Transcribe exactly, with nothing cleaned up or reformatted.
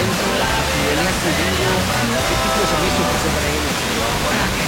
momento, si venía contigo, qué tipo de servicios ofreció para ellos.